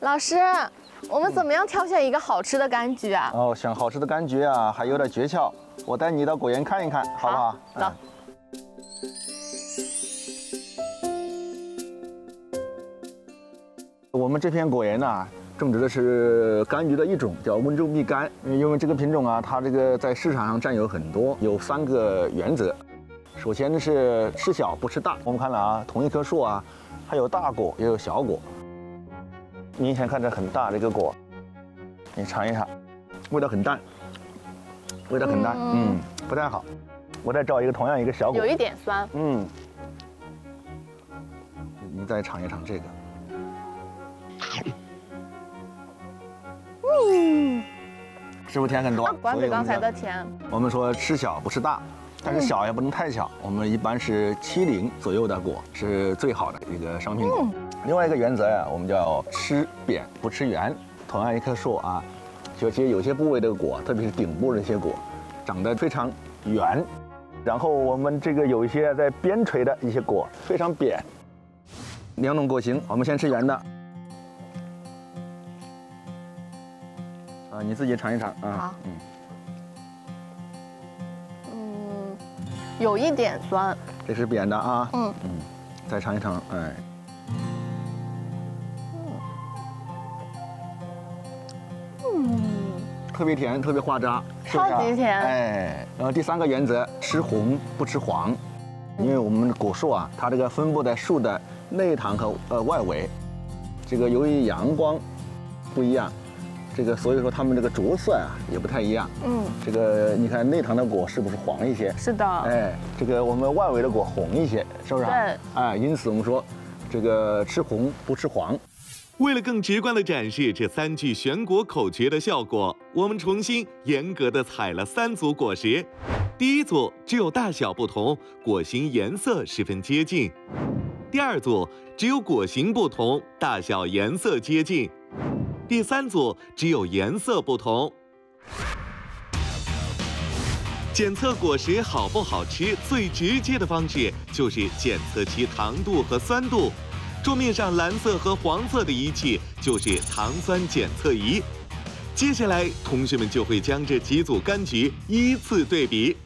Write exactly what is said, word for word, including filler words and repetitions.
老师，我们怎么样挑选一个好吃的柑橘啊？ 哦，选好吃的柑橘啊，还有点诀窍，我带你到果园看一看，好不好？ 好，走。 嗯、我们这片果园呢、种植的是柑橘的一种，叫温州蜜柑。因为这个品种啊，它这个在市场上占有很多，有三个原则。首先呢是吃小不吃大。我们看了啊，同一棵树啊，还有大果也有小果。明显看着很大这个果，你尝一下，味道很淡，味道很淡，嗯，嗯不太好。我再找一个同样一个小果， 有一点酸， 嗯，你再尝一尝这个， 嗯， 是不是甜很多？ 管比刚才的甜。 我们说吃小不吃大，但是小也不能太小。我们一般是七零左右的果是最好的一个商品果。嗯另外一个原则呀，我们叫吃扁不吃圆。同样一棵树啊，就其实有些部位的果，特别是顶部的一些果，长得非常圆，然后我们这个有一些在边垂的一些果非常扁。两种果型，我们先吃圆的。啊，你自己尝一尝啊。 好。嗯。嗯，有一点酸。 这是扁的啊。 嗯嗯，再尝一尝，哎。 嗯， 特别甜，特别化渣，是不是、啊？ 超级甜。 哎，然后第三个原则，吃红不吃黄，因为我们的果树啊，它这个分布在树的内膛和呃外围，这个由于阳光不一样，这个所以说它们这个着色啊也不太一样。嗯，这个你看内膛的果是不是黄一些？ 是的。 哎，这个我们外围的果红一些，是不是、啊？ 对。 哎，因此我们说，这个吃红不吃黄。 为了更直观地展示这三句选果口诀的效果，我们重新严格地采了三组果实。第一组只有大小不同，果形颜色十分接近；第二组只有果形不同，大小颜色接近；第三组只有颜色不同。检测果实好不好吃，最直接的方式就是检测其糖度和酸度。桌面上蓝色和黄色的仪器就是糖酸检测仪。接下来，同学们就会将这几组柑橘依次对比。